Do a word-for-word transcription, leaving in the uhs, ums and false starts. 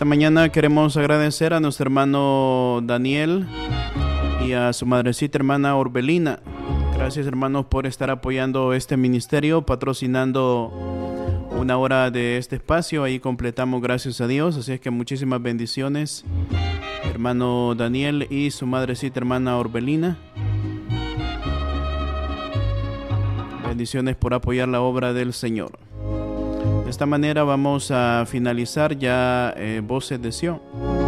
Esta mañana queremos agradecer a nuestro hermano Daniel y a su madrecita hermana Orbelina. Gracias, hermanos, por estar apoyando este ministerio, patrocinando una hora de este espacio. Ahí completamos, gracias a Dios. Así es que muchísimas bendiciones, hermano Daniel y su madrecita hermana Orbelina. Bendiciones por apoyar la obra del Señor. De esta manera vamos a finalizar ya eh, Voces de Sion.